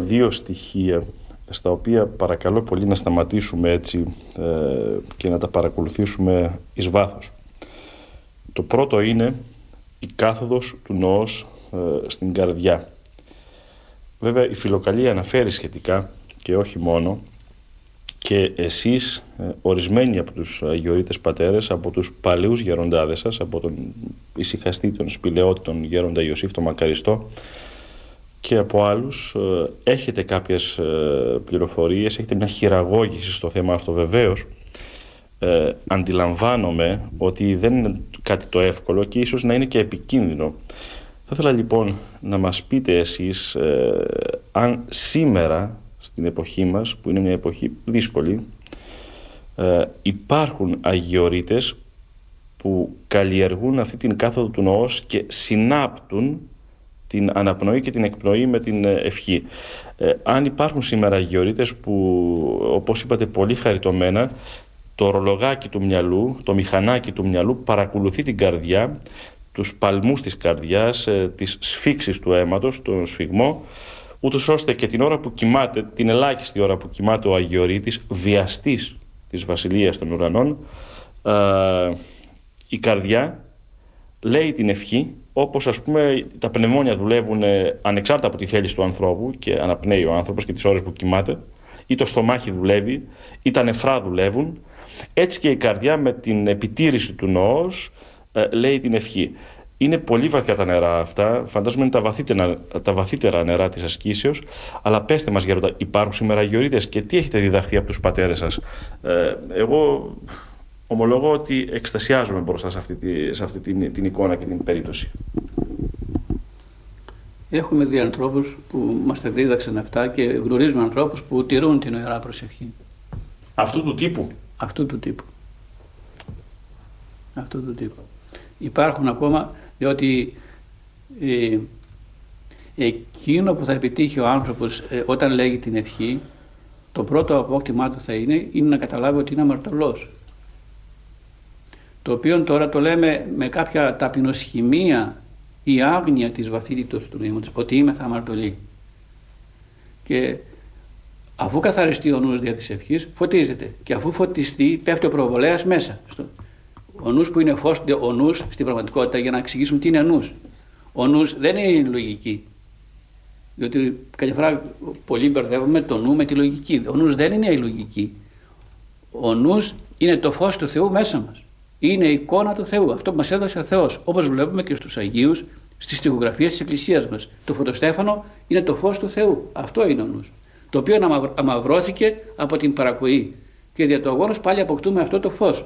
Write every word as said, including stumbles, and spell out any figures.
δύο στοιχεία στα οποία παρακαλώ πολύ να σταματήσουμε έτσι ε, και να τα παρακολουθήσουμε εις βάθος. Το πρώτο είναι η κάθοδος του νοός ε, στην καρδιά. Βέβαια η Φιλοκαλία αναφέρει σχετικά και όχι μόνο, και εσείς ε, ορισμένοι από τους Αγιορείτες πατέρες, από τους παλαιούς γεροντάδες σας, από τον ησυχαστή, τον σπηλαιώτη, τον γέροντα Ιωσήφ τον Μακαριστό και από άλλους, ε, έχετε κάποιες ε, πληροφορίες, έχετε μια χειραγώγηση στο θέμα αυτό. Βεβαίως ε, αντιλαμβάνομαι ότι δεν είναι κάτι το εύκολο και ίσως να είναι και επικίνδυνο. Θα ήθελα λοιπόν να μας πείτε εσείς ε, αν σήμερα στην εποχή μας, που είναι μια εποχή δύσκολη, ε, υπάρχουν Αγιορείτες που καλλιεργούν αυτή την κάθοδο του νοός και συνάπτουν την αναπνοή και την εκπνοή με την ευχή. Ε, αν υπάρχουν σήμερα Αγιορείτες που, όπως είπατε πολύ χαριτωμένα, το ρολογάκι του μυαλού, το μηχανάκι του μυαλού παρακολουθεί την καρδιά, τους παλμούς της καρδιάς, ε, τις σφίξεις του αίματος, τον σφιγμό, ούτως ώστε και την ώρα που κοιμάται, την ελάχιστη ώρα που κοιμάται ο Αγιορείτης, βιαστής της Βασιλείας των Ουρανών, ε, η καρδιά λέει την ευχή, όπως ας πούμε τα πνευμόνια δουλεύουν ε, ανεξάρτητα από τη θέληση του ανθρώπου και αναπνέει ο άνθρωπος και τις ώρες που κοιμάται, ή το στομάχι δουλεύει, ή τα νεφρά δουλεύουν, έτσι και η καρδιά με την επιτήρηση του νοός ε, λέει την ευχή. Είναι πολύ βαθιά τα νερά αυτά, φαντάζομαι είναι τα βαθύτερα, τα βαθύτερα νερά της ασκήσεως, αλλά πέστε μας γέροντα, υπάρχουν σήμερα Αγιορείτες και τι έχετε διδαχθεί από τους πατέρες σας? Ε, εγώ ομολογώ ότι εκστασιάζομαι μπροστά σε αυτή, τη, σε αυτή την, την εικόνα και την περίπτωση. Έχουμε δει ανθρώπους που μας τα δίδαξαν αυτά και γνωρίζουμε ανθρώπους που τηρούν την Ιερά Προσευχή. Αυτού του τύπου? Αυτού του τύπου. Αυτού του τύπου. Υπάρχουν ακόμα, διότι ε, εκείνο που θα επιτύχει ο άνθρωπος ε, όταν λέγει την ευχή, το πρώτο απόκτημά του θα είναι, είναι να καταλάβει ότι είναι αμαρτωλός. Το οποίο τώρα το λέμε με κάποια ταπεινοσχημία ή άγνοια της βαθύτητος του νοήματος, ότι είμαι θα αμαρτωλή. Και αφού καθαριστεί ο νους δια της ευχής, φωτίζεται. Και αφού φωτιστεί, πέφτει ο προβολέας μέσα. Στο... Ο νους που είναι φως, ο νους στην πραγματικότητα, για να εξηγήσουμε τι είναι νους. Ο νους δεν είναι η λογική. Διότι κάποια φορά πολλοί μπερδεύουμε το νου με τη λογική. Ο νους δεν είναι η λογική. Ο νους είναι το φως του Θεού μέσα μας. Είναι η εικόνα του Θεού, αυτό που μας έδωσε ο Θεός. Όπως βλέπουμε και στους Αγίους, στις στιχογραφίες της Εκκλησίας μας. Το φωτοστέφανο είναι το φως του Θεού. Αυτό είναι ο νους. Το οποίο αμαυρώθηκε από την παρακοή. Και δια του αγώνος πάλι αποκτούμε αυτό το φως.